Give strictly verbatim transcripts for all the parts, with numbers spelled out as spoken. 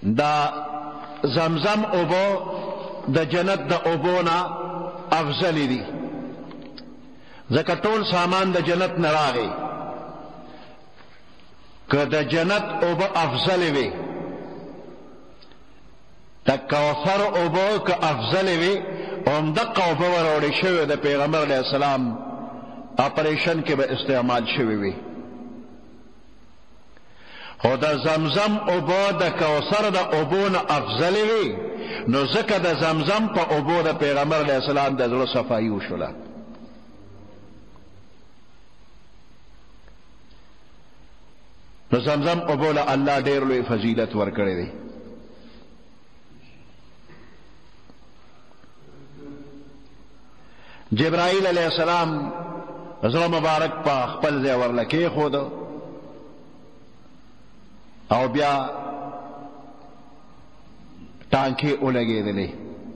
دا زمزم اوبو د جنت د اوبونا افضل دي، ځکه ټول سامان د جنت نه راغی. که د جنت اوبه افضل وي، د کوثر اوبه که افضل وي، همدغه اوبه وروړې شوې د پیغمبر علیه السلام اپریشن کې به استعمال شوې وي. خو د زمزم اوبه د کوثر د اوبو نه افضل وي، نو ځکه د زمزم په اوبو د پیغمبر علیه السلام د زړه صفایي وشوله. نو زمزم اوبو له الله ډېر لوی فضیلت ورکړی دی. جبرائیل علیہ السلام زړه مبارک په خپل ځای ورله کېښود او بیا ټانکې ولګېدلې.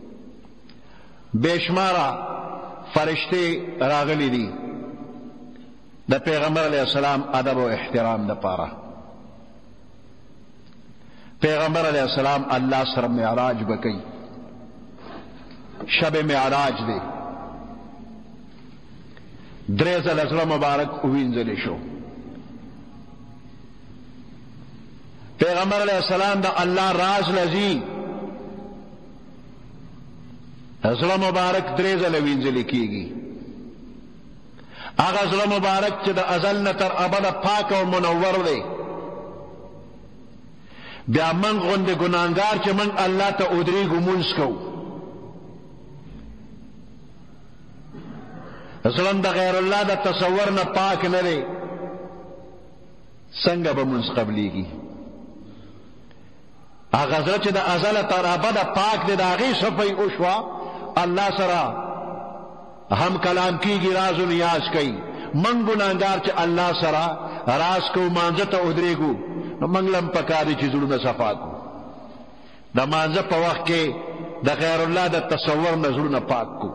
بېشماره فرشتې راغلي دي د پیغمبر علیه السلام ادب او احترام دپاره. پیغمبر علیه السلام الله سره معراج بکوي، شب معراج دی. درې ځله زړه مبارک ووینځلی شو. پیغمبر علیه السلام د الله راز لذي زړه مبارک درې ځله وینځلی کېږي. هغه زړه مبارک چې د ازل نه تر ابده پاک او منور دی. بیا من غوندې ګناهګار چې من الله ته ودرېږو مونځ کوو، اصلا د غیر الله د تصور نه پاک نه دی، څنګه به مونځ قبلېږي؟ هغه زړه چې د ازله تر ابده پاک دی، د هغې صفۍ وشوه، الله سره هم کلام کیږي، راز و نیاز کوي. من ګناهګار چې الله سره راز کوو، مانځه ته ودرېږو، نو موږ لم پکار دی چې زړونه صفا کړو. د مانځه په وخت کې د غیر الله د تصور نه زړونه پاک کړو.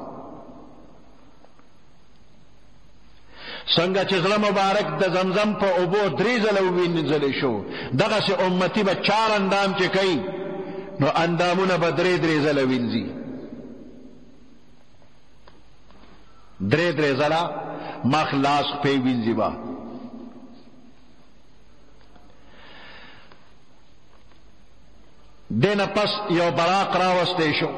څنګه چې زړه مبارک د زمزم په اوبو درې ځله ووینځلی شو، دغسې امتي به چار اندام چې کوي، نو اندامونه به درې درې ځله وینځي. درې درې ځله مخ لاس پې وینځي به. دینه پس یو براق راوستی شو.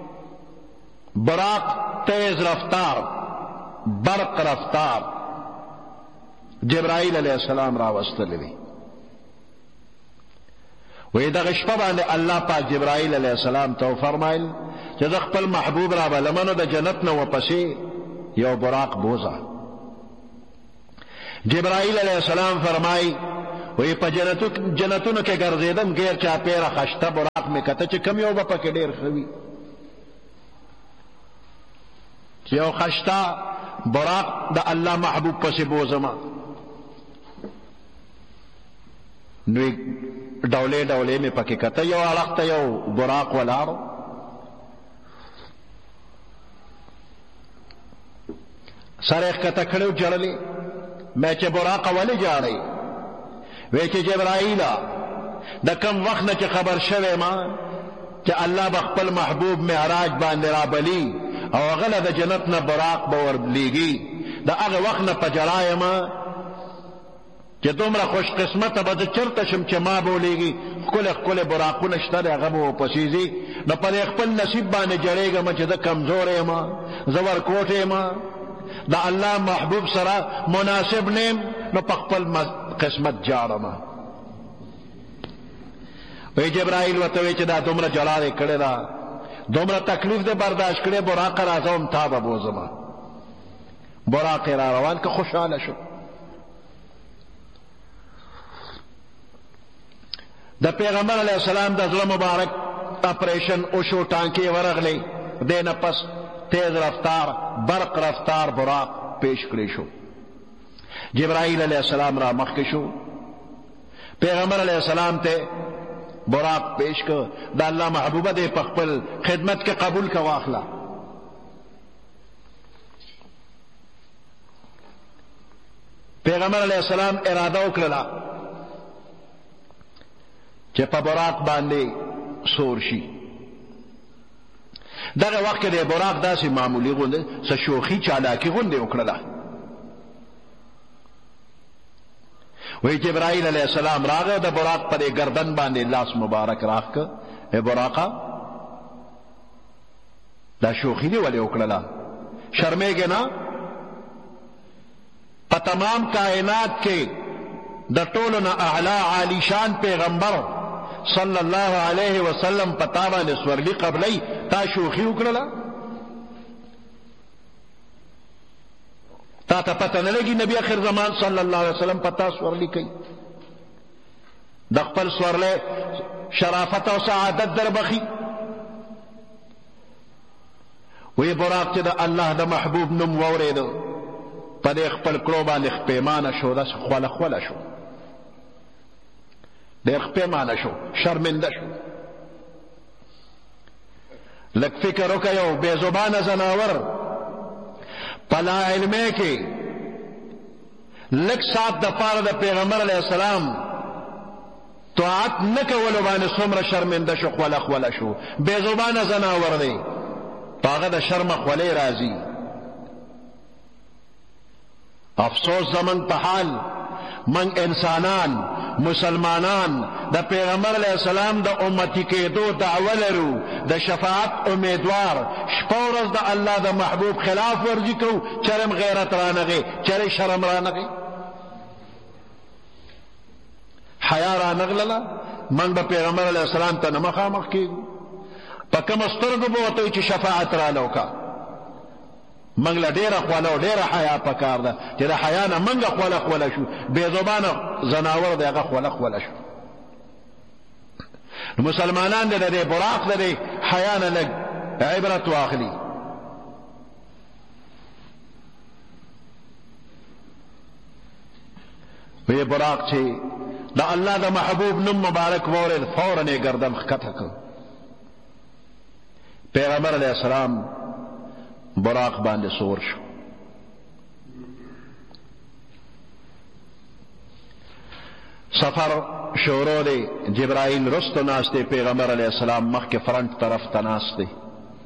براق تیز رفتار، برق رفتار، جبرائیل علیہ السلام راوستلی دی. وی دغه شپه باندې الله پاک جبرائیل علیہ السلام ته فرمایل چې د خپل محبوب را بلمنو د جنت نه وپسې یو براق بوزه. جبرائیل علیہ السلام فرمای وی په جنتونو کې ګرځېدم، غیر چاپېره خشته براق مې کته چې کم یو به پکې ډېر ښه وي. چې یو خشته براق د الله محبوب پسې بوزمه، نو ډولې ډولې مې پکې کته، یو اړخ ته یو براق ولاړو، سره یې ښکته کړی و، جړلې مې چې براقه ولې جاړئ؟ وی چې جبرائیله د کم وخت نه چې خبر شوی ما چې الله به خپل محبوب معراج باندې رابلي او هغه له د جنت نه براق به ورلیږي، د هغه وخت نه په جړا یم چې دومره خوش قسمته به زه چېرته شم چې ما به ولیږي. ښکلې ښکلې براقونه شته دی، هغه به ورپسېځي. نو په دې خپل نصیب باندې جړېږم چې زه کمزوری یم، زه ورکوټی یم، د الله محبوب سره مناسب نیم، نو په خپل قسمت جاړم. وی جبرائیل ورته وی چې دا دومره جړا دې کړې ده، دومره تکلیف دې برداشت کړې، براقه راځم تا به بوزم. براق را روان که خوشحاله شو. د پیغمبر علیه السلام د زړه مبارک اپریشن وشو، ټانکې ورغلی، دینه پس تیز رفتار برق رفتار براق پیش کړی شو. جبرائیل علیہ السلام را مخکې شو، پیغمبر علیہ السلام ته براق پیش کړ، د الله محبوبه دې په خپل خدمت کې قبول کا واخله. پیغمبر علیہ السلام اراده وکړه چې په براق باندې سور شي. دغه وخت کې د براق داسې معمولي غونډه څه شوخي چالاکي غونډه وکړله. وی جبرائیل علیہ السلام راغه د براق پر گردن باندې لاس مبارک راخ که اے براقه دا شوخی دی ولی وکړله شرمېږې نه؟ په تمام کائنات کې د ټولو نه اعلی عالی شان پیغمبر صلی الله علیه وسلم په تا باندې سورلي قبلی تا شوخی وکړله؟ تا ته پته نه لګي نبی اخر زمان صلی الله علیه وسلم په تا سورلي کوي؟ د خپل سورلی شرافت او سعادت در بخي. وی براق چې د الله د محبوب نوم واورېده په دې خپل کړو باندې پیمانه شو، داسې خوله خوله شو، ډېر پیمانه شو، شرمنده شو. لږ فکر وکړه یو بې زبانه ځناور په لاعلمۍ کې لږ ساعت دپاره د پیغمبر علیه السلام طاعت نه کولو باندې څومره شرمنده شو، خوله خوله شو. بې زبانه ځناور دی، په هغه د شرمه خولې راځي. افسوس زمن په حال من انسانان مسلمانان د پیغمبر علیه السلام د امتی کېدو دعوه لرو، د شفاعت امیدوار، شپه ورځ د الله د محبوب خلاف ورزي کوو، چرم غیرت رانغی، چرې شرم رانغی، حیا رانغلله. من به پیغمبر علیه السلام ته نه مخامخ کېږو، په کومه سترګو به ورته وایي چې شفاعت راله وکړه. موږ له ډېره خوله او ډېره حیا پکار ده چې د حیا نه موږ خوله خوله شو. بې زبانه ځناور دی هغه خوله خوله شو. نو مسلمانان د دې براق د دې حیا نه لږ عبرت واخلي. وی براق چې د الله د محبوب نوم مبارک واورېد فوراً یې ګردن ښکته کړ. پیغمبر علیہ السلام براق باندې سور شو. سفر شروع دی، جبرائیل رستو ناست دی، پیغمبر علیہ السلام مخ کے فرنٹ طرف تناست دی.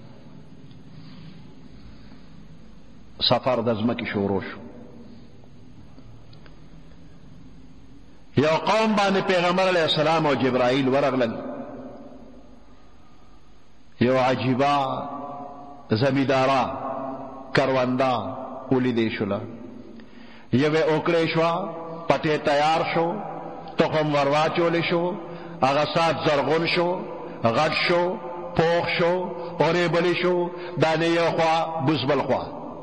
سفر د ځمکې شروع شو. یو قوم باندې پیغمبر علیہ السلام او جبرائیل ورغلل. یو عجیبه زمیدارا کرونده ولیدې شوله. یوې اوکړې شوه، پټې تیار شو، تخم ور واچولی شو، هغه سات زرغون شو، غټ شو، پوخ شو، اورېبلی شو، دانې یو خوا بوس بل خوا.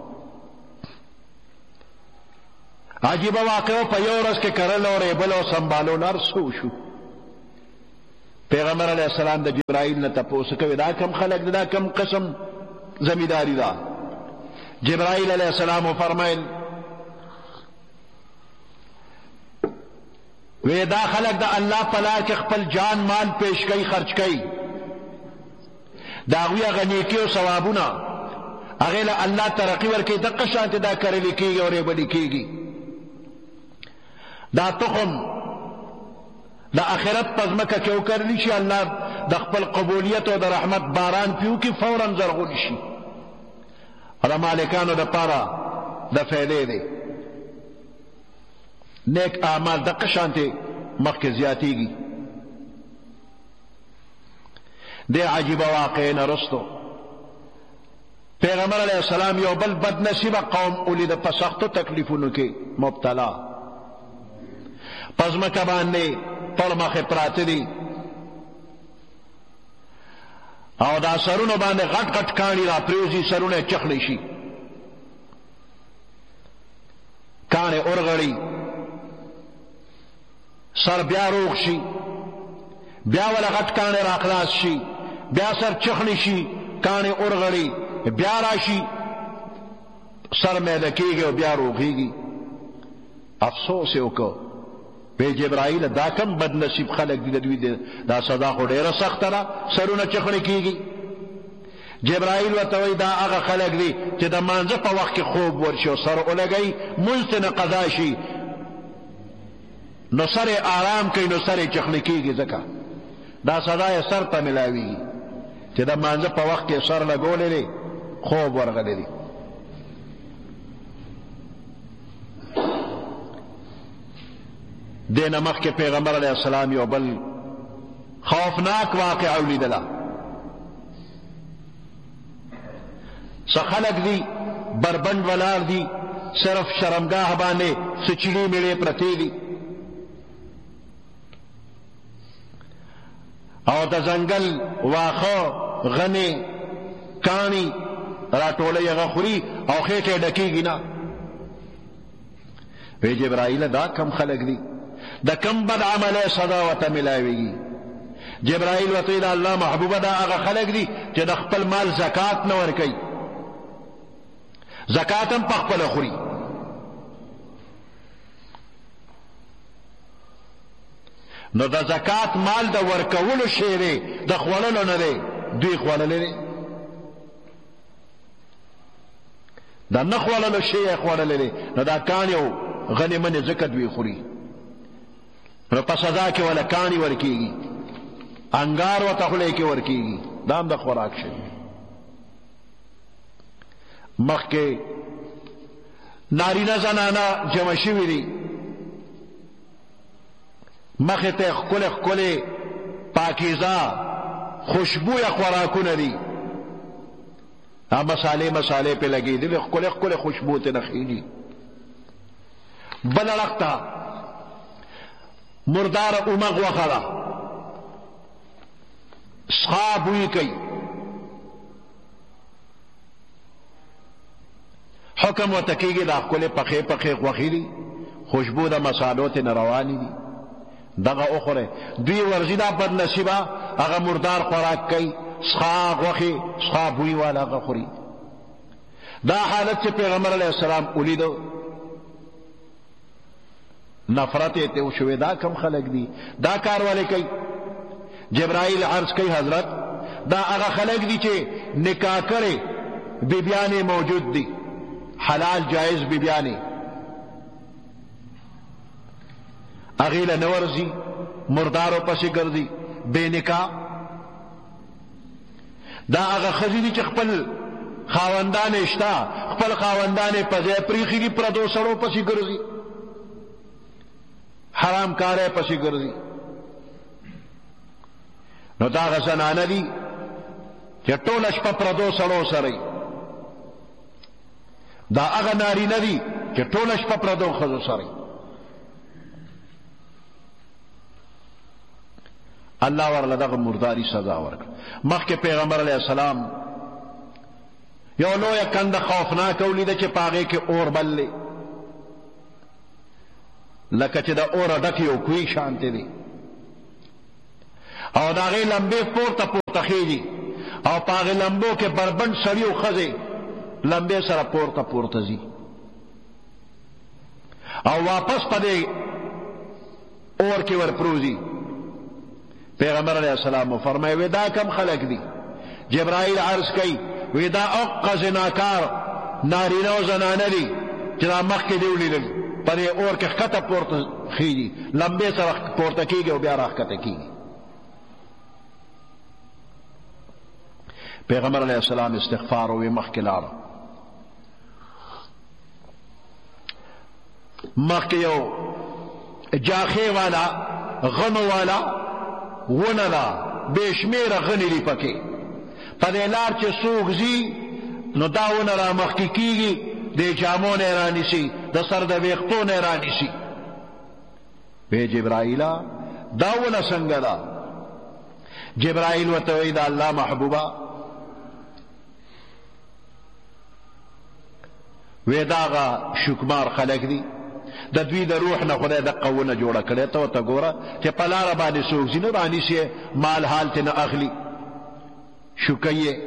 عجیبه واقعه په یو ورځ کې کرل اورېبل او سنبالول هر څه وشو. پیغمبر علیہ السلام د جبرائیل نه تپوس کوي دا کم خلق دا کم قسم زمیداری دا. جبرائیل علیہ السلام فرمایل وی دا خلق دا الله په لار کې خپل جان مال پیش کوي، خرج کوي، دا هغوی هغه نیکي او ثوابونه هغې له الله ترقي ورکوي. دقه شانتې دا کرلي کېږي او ریبلي کېږي. دا تخم د آخرت په ځمکه کې وکرلی شي، الله د خپل قبولیت او د رحمت باران پې وکړي، فوراً زرغون شي. د مالکانو دپاره د فایدې دی. نیک اعمال دقه شانتې مخکې زیاتېږي. دې عجیبه واقعې نه رستو پیغمبر علیه السلام یو بل بد نصیبه قوم ولید په سختو تکلیفونو کې مبتلا. په ځمکه باندې پر مخې پراته دي او دا سرونو باندې غټ غټ کاڼي را پریوزي، سرونه چخلی شي، کاڼي اورغړي، سر بیا روغ شي، بیا ولا غټ کاڼي را خلاص شي، بیا سر چخلی شي، کاڼي اورغړي، بیا راشي، سر میده کېږي او بیا روغېږي. افسوس یې وکړ. بے جبرائیل دا کم بد نصیب خلق دی دوی دا صدا خو ډیره سخته ده، سرونه چخړې کېږي. جبرائیل ورته وایي دا هغه خلق دی چې د مانځه په وخت کې خوب ورشي او سر ولګوي، مونځ ته نه قضا شي نو سر آرام کوي، نو سر چخړې کېږي. ځکه دا سزا یې سر ته ملاویږي چې د مانځه په وخت کې سر لګولی دی خوب ورغلی دی. دې نه مخکې پیغمبر علیه السلام یو بل خوفناک واقعه ولیدله. څه خلک دي بربند ولاړ دي، صرف شرمګاه باندې څه چیړې میړې پرتې دي او د ځنګل واښه غنې کاڼي راټولوي هغه خوري او خېټه یې ډکېږي نه. وی جبرائیل دا کم خلک دي، د کم بد عمله سزا ورته ملاویږي. جبرائیل ورته د الله محبوبه دا هغه خلک دي چې د خپل مال زکات نه ورکوي، زکات هم په خپله خوري. نو د زکات مال د ورکولو شی دی، د خوړلو نه دی، دوی خوړلی دی. د نه خوړلو شی یې خوړلی دی، نو دا کاڼي او غنې منې ځکه دوی خوري. نو په سزا کې وله کاڼي ورکېږي، انګار ورته خولې کې ورکېږي، دا هم د خوراک شی. مخکې نارینه زنانه جمع شوي دي، مخې ته ښکلې ښکلې پاکیزه خوشبویه خوراکونه دي، دا مسالې مسالې پې لګېدلې، ښکلې ښکلې خوشبو ترې نخېږي. بل اړخ ته مرداره اومه غوښه ده، سخا بوی کوي. حکم ورته کېږي دا ښکلې پخې پخې غوښې دي، خوشبو د مسالو ترې نه روانې دي، دغه وخورئ. دوی ورځي دا بد نصیبه هغه مردار خوراک کوي، سخا غوښې سخا بوی والا هغه خوري. دا حالت چې پیغمبر علیه السلام ولیدو نفرت یې ته وشوې، دا کم خلک دي دا کار ولې کوي؟ جبرائیل عرض کوي حضرت دا هغه خلک دي چې نکاح کړي بیبیانې موجود دي، حلال جائز بیبیانې، هغې له نه ورځي، مردارو پسې ګرځي بې نکاح. دا هغه ښځې دي چې خپل خاوندانې شته، خپل خاوندانې په ځای پرېښي دي، پردو سړو پسې ګرځي، حرام کاری پسې ګرځي. نو دا هغه زنانه دي چې ټوله شپه پردو سړو سره وي، دا هغه نارینه دي چې ټوله شپه پردو ښځو سره وي. الله ورله دغه مرداري سزا ورکړه. مخکې پیغمبر علیه السلام یو لویه کنده خوفناکه ولیده چې په هغې کې اور بل دی، لکه چې د اوره ډک یو کوی شانتې دی، او د هغې لمبې پورته پورته خېږي، او په هغې لمبو کې بربند سړي او ښځې لمبې سره پورته پورته ځي، او واپس په دې اور کې ورپروزي. پیغمبر علیہ السلام فرمائے وی دا کم خلق دی؟ جبرائیل عرض کئی وی دا اقا زناکار نارینه و زنانه دی چې دا مخکې دی ولیدل په دې اور کې ښکته پورته خېږي، لمبې سره پورته کېږي او بیا راښکته کېږي. پیغمبر علیہ السلام استغفار وی مخکې لاړه، مخکې یو جاخې والا غنو والا ونه ده، بې شمېره غنې دي پکې، په دې لار چې څوک ځي نو دا ونه را مخکې کېږي، د جامو نه یې رانیسي، د سر د ویښتو نه یې رانیسي. وی جبرائیله دا ونه څنګه ده؟ جبرائیل ورته وایي د الله محبوبه وی دا هغه شکمار خلک دي، د دوی د روح نه خدای دقه ونه جوړه کړې. ته ورته ګوره چې په لاره باندې څوک ځي نو رانیسي، مال حال ترې نه اخلي، شوکوي یې.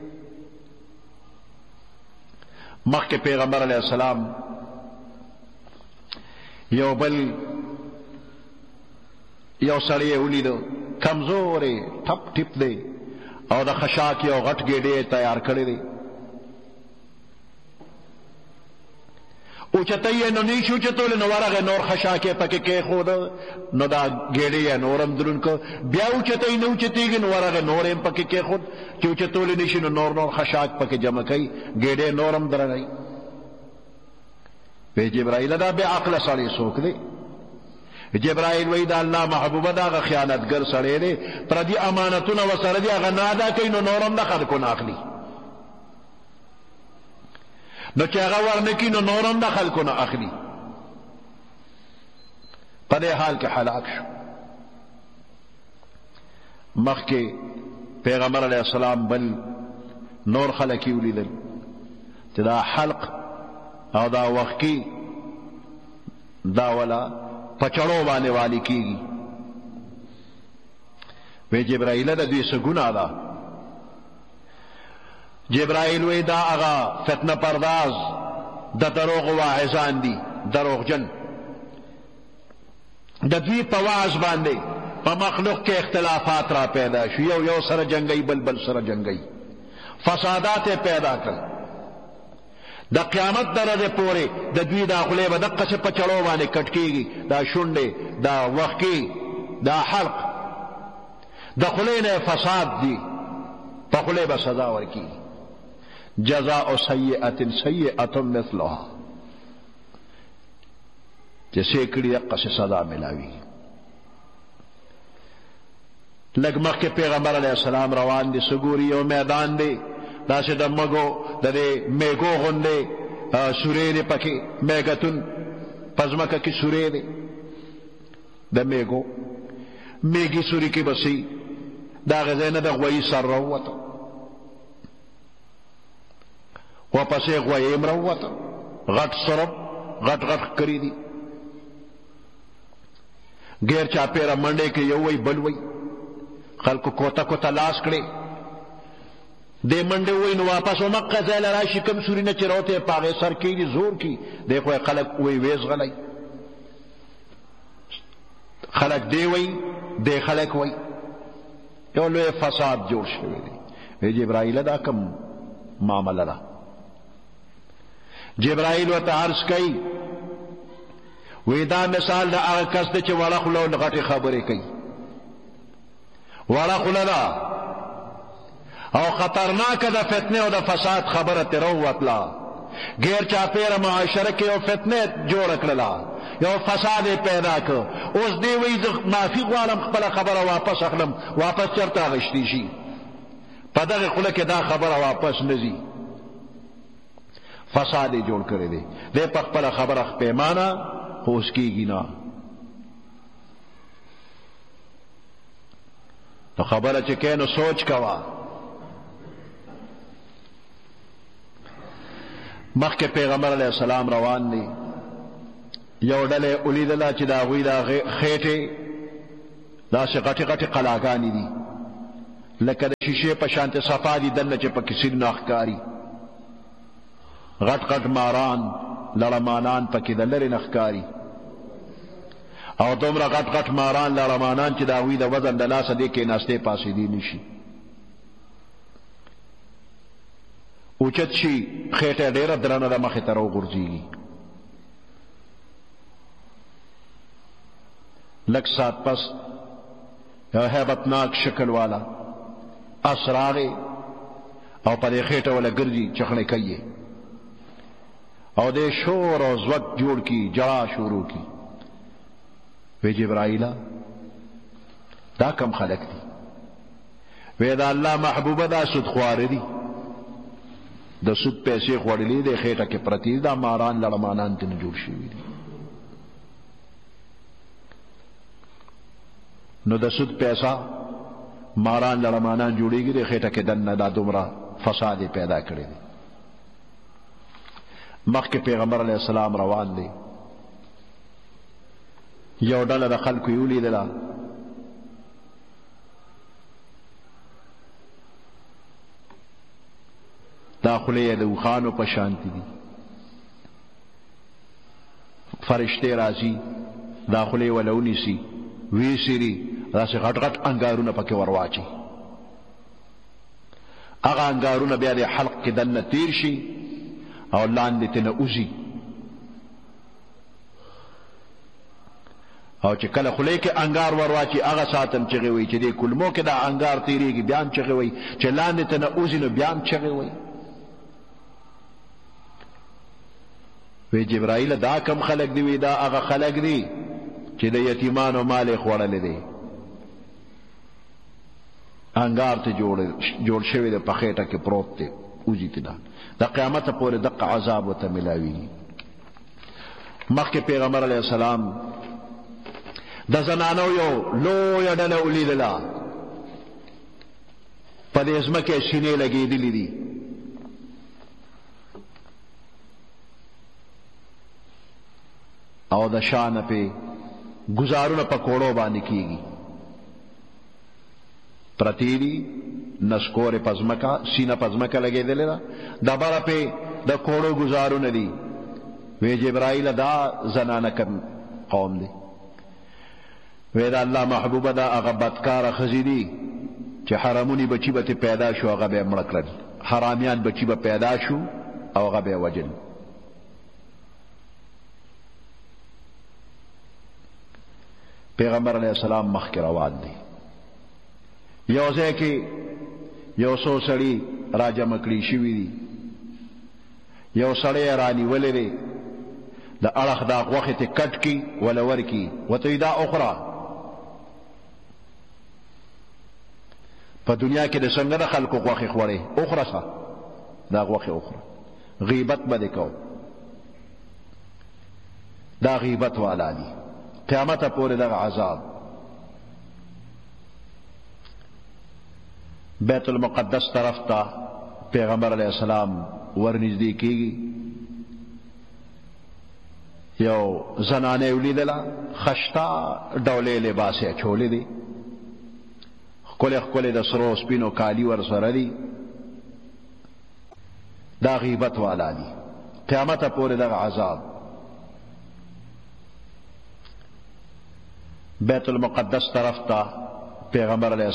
مخکې پیغمبر علیه السلام یو بل یو سړی یې ولیدو، کمزوری ټپ ټپ دی او د خشاک یو غټ ګېډې تیار کړی دی، اوچته یې نو نیشو چتول نو ورغه نور خشاکه پکې کې خود نو دا ګېړې نورم درن کو بیا اوچته نو چتیږي نو ورغه نورم پکې کې خود چې اوچتول نشي نو نور نور خشاک پکې جمع کوي ګېړې نورم درنای وی جبرائیل دا بے عقل سړی څوک دی جبرائیل وی دا الله محبوب دا غ خیانتګر سړی دی پر دې امانتونه وسره دی هغه نه ادا کوي نو نورم د خلکو نه اخلي نو چې هغه ورنکي نو نورم د خلکو نه اخلي په دې حال کې هلاک شو مخکې پیغمبر علیه السلام بل نور خلک یې ولیدل چې دا حلق او دا وخی دا ولا پچړو باندې والی کیږي وی جبرائیل د دوی څه ګناه ده جبرائیل وی دا هغه فتنه پرداز د دروغ واعظان دي دروغجن د دوی په واعظ باندې په مخلوق کې اختلافات را پیدا شو یو یو سره جنگي بل بل سره جنگي فسادات پیدا کړ د قیامت درجه پورې د دوی داخله به دقه څه پچړو باندې کټ کیږي دا شونډې دا وخکی دا حلق د خلینه فساد دي په خله به سزا ورکی جزاء سیئه سیئه مثلها چې سیکړي دقه څه سزا ملاوي لږ مخکې پیغمبر علیه السلام روان دي سګوري او میدان دی دا چې د مګو د میګو غوندې سورې دی پکې میګتون پزمکه کې سورې دی د میګو میګي سوري کې بسي دا غځای نه د غوی سر راووته واپسې غوی هم راووته غټ سرب غټ غټ کړی دي غیر چاپېره منډې کې یو وی بل وی خلکو کوته کوته لاس کړي دې منډه وای نو واپس مکه ځای راشي کوم سوري نه چروته پاغه سر کې زور کی دیکھو خلک وای وېز غلای خلک دی وای دی خلک وای یو لوی فساد جوړ شوی دی وی جبرائیل دا کوم معاملہ ده جبرائیل وته عرض کوي وی دا مثال دا هغه کس چې وړه خلو غټي خبرې کوي وړه خللا او خطرناک د فتنه او د فساد خبره ترو وتلا غیر چاپیره معاشره کې او فتنه جوړ کړلا یو فساد پیدا کړ اوس دی وی معافي غواړم خپل خبره واپس اخلم واپس چرته غشتي شي په دغه خله کې دا خبره واپس نزي فساد جوړ کړی دی د په خپل خبره پیمانه هوس کیږي نه نو خبره چې کینو سوچ کوا مخکې پیغمبر علیه السلام روان دی یو ډلې ولیدله چې د هغوی دا خېټې داسې غټې غټې قلاګانې دي لکه د شیشې په شانتې صفا دي دننه چې پکې سیرونه ښکاري غټ غټ ماران لړمانان پکې د لرې نه ښکاري او دومره غټ غټ ماران لړمانان چې د هغوی د وزن د لاسه دې کېناستې پاسېدې نه شي اوچت شي خېټه ډېره درنه ده مخې ته راوغورځېږي لږ ساعت پس یو هیبتناک شکل والا اس راغی او په دې خېټه وله ګرځي چخڼې کوي او دې شور او زوک جوړ کی جړا شروع کی وی جبرائیل دا کم خلق دي وی دا الله محبوبه دا سود خواره دي د سود پیسې خوړلې د خېټه کې پرتی دا ماران لړمانان ته جوړ شوی دي نو د سود پیسہ ماران لړمانان جوړیږي د خېټه کې دنه دا دومره فساد پیدا کړی دی مخکې پیغمبر علیه السلام روان دی یو ډله د خلکو یې ولیدله دا خولې یې د اوښانو په شانتې دي فرشتې راځي دا خولې وله ونیسي ویسري داسې غټ غټ انګارونه پکې ورواچي هغه انګارونه بیا د حلق کې دننه تیر شي او لاندې ترنه اوځي او چې کله خولې کې انګار ورواچي هغه ساتم چغې وي چې دې کلمو کې دا انګار تیریږي بیا هم چغې وي چې لاندې ته نه اوځي نو بیا هم چغې وي. وی جبرائیل دا کم خلق دی؟ وی دا هغه خلق دی چې د یتیمانو مال یې خوړلی دی، انګار ته جوړ شوی دی، په خېټه کې پروت دی، اوځي ته دا د قیامته پورې دقه عذاب ورته ملاویږي. مخکې پیغمبر علیه السلام د زنانو یو لویه ډله ولیدله، په دې ځمکې سینې لګېدلې دي. او د شانه په گزارونه په کوړو باندې کیږي، پرتی دي نسکورې په ځمکه، سینه په ځمکه لګېدلې ده، دبره پې د کوړو گزارونه دي. وی جبرائیل دا زنانه کم قوم دی. وی دا الله محبوبه دا هغه بدکاره ښځې دي چې حرمونی بچي به پیدا شو هغه به یې مړه کړل، حرامیان بچي به پیدا شو او هغه به یې وجل. پیغمبر علیہ السلام مخکې روان دی، یو ځای کې یو څو سړي راجمع کړي شوي دي، یو سړی یې رانیولی دی، د اړخ دا غوښې ته کټ کړي وله ورکړي، ورته وي دا اخره. په دنیا کې د څنګه د خلکو غوښې خوړې اخره سه، دا غوښې اخره، غیبت به دې کوو، دا غیبت والا دي، قیامت پورې دغه عذاب. بیت المقدس طرف ته پیغمبر علیہ السلام ورنږدې کیږي، یو زنانه ولیدله، خشتا ډولې لباس یې اچولی دی، ښکلې ښکلې د سرو سپینو کالي ورسره دي، دا غیبت والا دي، قیامت پورې دغه عذاب. بیت المقدس طرف ته پیغمبر علیہ